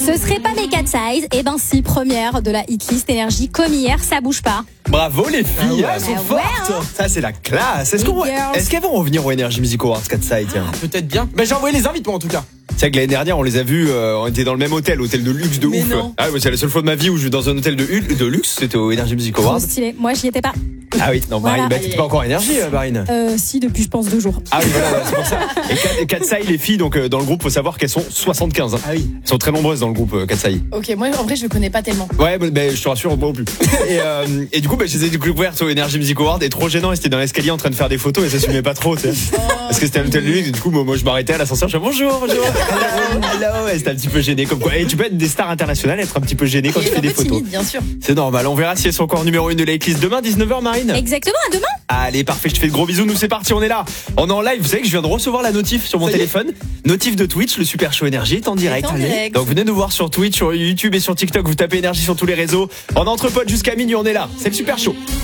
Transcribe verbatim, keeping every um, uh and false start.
Ce serait pas mes quatre size. Et ben si, première de la hitlist énergie comme hier, ça bouge pas. Bravo les filles, Ah ouais, elles sont bah fortes. ouais, hein. Ça c'est la classe. Est-ce, Les qu'on... girls. Est-ce qu'elles vont revenir au Energy Music Awards quatre side, tiens. Peut-être bien. Bah, j'ai envoyé les invites, moi, en tout cas. C'est vrai que l'année dernière on les a vus, euh, on était dans le même hôtel, hôtel de luxe de Mais ouf. non. Ah ouais, c'est la seule fois de ma vie où je vais dans un hôtel de, hu- de luxe, c'était au Energy Music Trop Awards. stylé. Moi, j'y étais pas. Ah oui, non, Marine, Voilà. bah, t'étais pas encore énergie, euh, Marine. Euh, si, depuis, je pense, deux jours. Ah oui, voilà, ouais, c'est pour ça. Et Katsai, les filles, donc euh, dans le groupe, faut savoir qu'elles sont soixante-quinze. Hein. Ah oui. Elles sont très nombreuses dans le groupe euh, Katsai. Ok, moi en vrai je le connais pas tellement. Ouais, mais, mais je te rassure, moi non plus. Et, euh, et du coup, bah, je les ai découvertes au Energy Music Award et trop gênant. Et c'était dans l'escalier en train de faire des photos et ça s'assumait pas trop, tu sais. Parce que c'était un hôtel de luxe. Et du coup, moi, moi je m'arrêtais à l'ascenseur. Je disais bonjour, bonjour. Hello, hello. Et c'était un petit peu gêné. Comme quoi, et tu peux être des stars internationales, être un petit peu gêné quand Il tu est fais un des peu photos. timide, bien sûr. C'est normal. On verra si elles sont encore numéro une de la hitlist demain, dix-neuf heures, Marine. Exactement, à demain. Allez, parfait, je te fais de gros bisous, nous c'est parti, on est là. On est en live, vous savez que je viens de recevoir la notif sur mon Ça y est. téléphone. Notif de Twitch, le Super Show Énergie est en direct. en direct. Donc venez nous voir sur Twitch, sur YouTube et sur TikTok, vous tapez Énergie sur tous les réseaux. En entre potes jusqu'à minuit, on est là, c'est le Super Show.